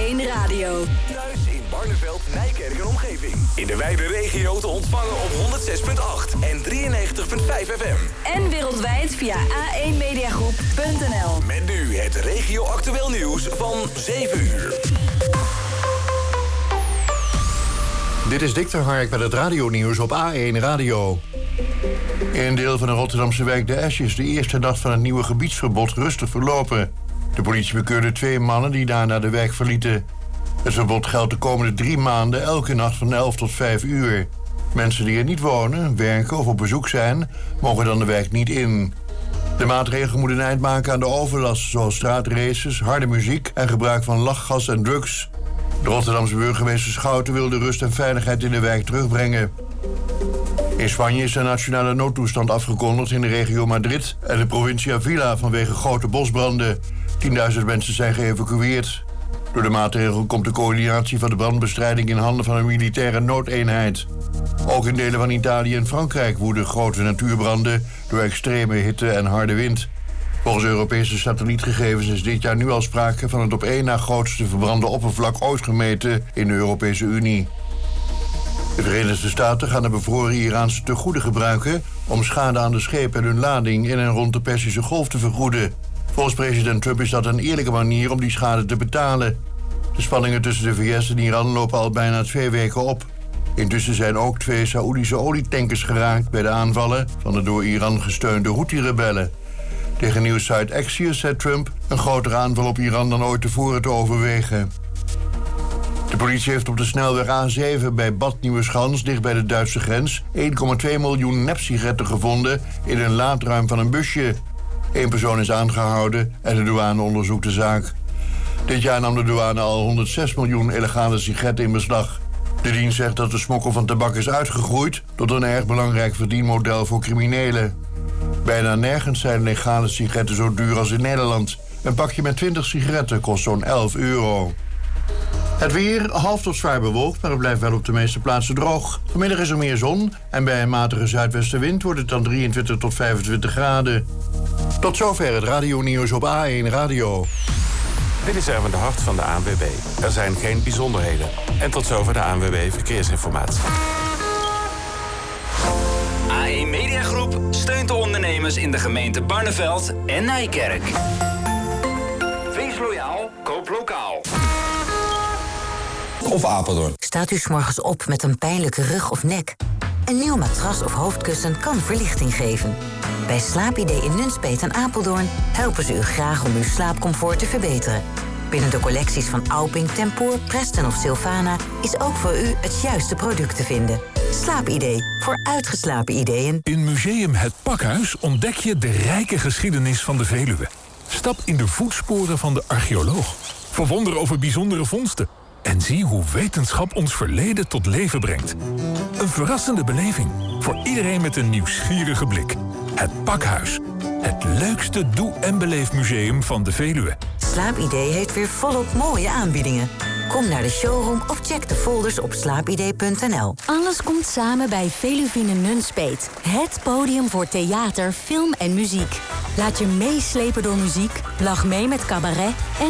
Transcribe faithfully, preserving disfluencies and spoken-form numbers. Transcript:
één Radio. Thuis in Barneveld, Nijkerk en omgeving. In de wijde regio te ontvangen op honderd zes komma acht en drieënnegentig komma vijf F M. En wereldwijd via a één mediagroep punt n l. Met nu het regio-actueel nieuws van zeven uur. Dit is Dick ter Hark met het radionieuws op A één Radio. In een deel van de Rotterdamse wijk De Esch is de eerste dag van het nieuwe gebiedsverbod rustig verlopen. De politie bekeurde twee mannen die daarna de wijk verlieten. Het verbod geldt de komende drie maanden elke nacht van elf tot vijf uur. Mensen die er niet wonen, werken of op bezoek zijn, mogen dan de wijk niet in. De maatregel moet een eind maken aan de overlast, zoals straatraces, harde muziek en gebruik van lachgas en drugs. De Rotterdamse burgemeester Schouten wil de rust en veiligheid in de wijk terugbrengen. In Spanje is een nationale noodtoestand afgekondigd in de regio Madrid en de provincie Avila vanwege grote bosbranden. tienduizend mensen zijn geëvacueerd. Door de maatregel komt de coördinatie van de brandbestrijding in handen van een militaire noodeenheid. Ook in delen van Italië en Frankrijk woeden grote natuurbranden door extreme hitte en harde wind. Volgens Europese satellietgegevens is dit jaar nu al sprake van het op één na grootste verbrande oppervlak ooit gemeten in de Europese Unie. De Verenigde Staten gaan de bevroren Iraanse tegoeden gebruiken om schade aan de schepen en hun lading in en rond de Perzische Golf te vergoeden. Volgens president Trump is dat een eerlijke manier om die schade te betalen. De spanningen tussen de V S en Iran lopen al bijna twee weken op. Intussen zijn ook twee Saoedische olietankers geraakt bij de aanvallen van de door Iran gesteunde Houthi-rebellen. Tegen nieuwssite Axios zei Trump een grotere aanval op Iran dan ooit tevoren te overwegen. De politie heeft op de snelweg A zeven bij Bad Nieuweschans, dicht bij de Duitse grens, één komma twee miljoen nepsigaretten gevonden in een laadruim van een busje. Eén persoon is aangehouden en de douane onderzoekt de zaak. Dit jaar nam de douane al honderdzes miljoen illegale sigaretten in beslag. De dienst zegt dat de smokkel van tabak is uitgegroeid tot een erg belangrijk verdienmodel voor criminelen. Bijna nergens zijn legale sigaretten zo duur als in Nederland. Een pakje met twintig sigaretten kost zo'n elf euro. Het weer, half tot zwaar bewolkt, maar het blijft wel op de meeste plaatsen droog. Vanmiddag is er meer zon en bij een matige zuidwestenwind wordt het dan drieëntwintig tot vijfentwintig graden. Tot zover het radionieuws op A één Radio. Dit is Erwin de Hart van de A N W B. Er zijn geen bijzonderheden. En tot zover de A N W B Verkeersinformatie. A één Mediagroep steunt de ondernemers in de gemeente Barneveld en Nijkerk. Wees loyaal, koop lokaal. Of Apeldoorn. Staat u 's morgens op met een pijnlijke rug of nek? Een nieuw matras of hoofdkussen kan verlichting geven. Bij SlaapID in Nunspeet en Apeldoorn helpen ze u graag om uw slaapcomfort te verbeteren. Binnen de collecties van Auping, Tempoor, Preston of Silvana is ook voor u het juiste product te vinden. SlaapID, voor uitgeslapen ideeën. In Museum Het Pakhuis ontdek je de rijke geschiedenis van de Veluwe. Stap in de voetsporen van de archeoloog. Verwonder over bijzondere vondsten. En zie hoe wetenschap ons verleden tot leven brengt. Een verrassende beleving voor iedereen met een nieuwsgierige blik. Het Pakhuis. Het leukste doe- en beleefmuseum van de Veluwe. SlaapID heeft weer volop mooie aanbiedingen. Kom naar de showroom of check de folders op slaapid punt n l. Alles komt samen bij Veluvine Nunspeet. Het podium voor theater, film en muziek. Laat je meeslepen door muziek, lach mee met cabaret en